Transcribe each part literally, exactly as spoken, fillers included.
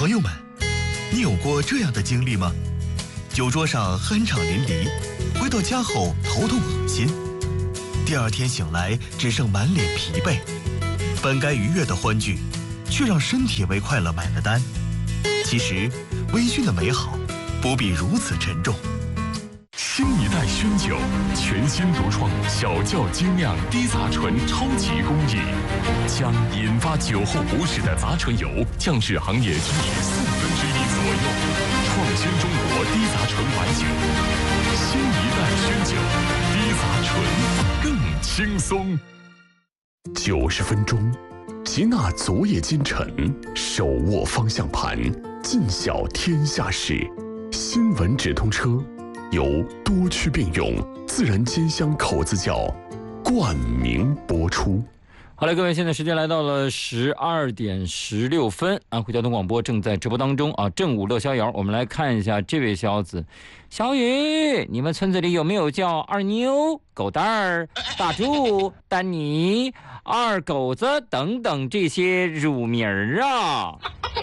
朋友们，你有过这样的经历吗？酒桌上酣畅淋漓，回到家后头痛恶心，第二天醒来只剩满脸疲惫，本该愉悦的欢聚，却让身体为快乐买了单。其实，微醺的美好不必如此沉重。 新一代熏酒，全新独创小窖精酿低杂醇超级工艺，将引发酒后不适的杂醇油降至行业均值四分之一左右，创新中国低杂醇白酒。新一代熏酒，低杂醇更轻松。九十分钟，吉纳昨夜今晨，手握方向盘，尽晓天下事。新闻直通车。由多区并用自然煎香口子窖冠名播出。 好了，各位，现在时间来到了十二点十六分，安徽交通广播正在直播当中啊，正午乐逍遥。我们来看一下这位小子，小雨，你们村子里有没有叫二妞、狗蛋儿、大柱、丹尼、二狗子等等这些乳名啊？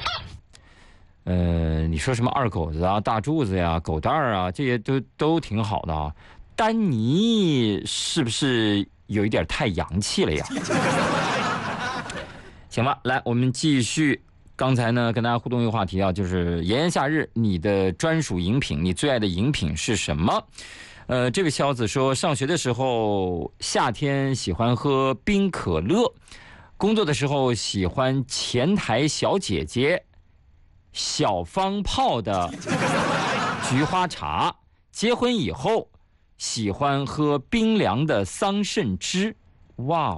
呃，你说什么二狗子啊、大柱子呀、狗蛋儿啊，这些都都挺好的啊。丹尼是不是有一点太洋气了呀？行吧，来，我们继续。刚才呢，跟大家互动一个话题啊，就是炎炎夏日，你的专属饮品，你最爱的饮品是什么？呃，这位小子说，上学的时候夏天喜欢喝冰可乐，工作的时候喜欢前台小姐姐小方泡的菊花茶，结婚以后喜欢喝冰凉的桑葚汁。哇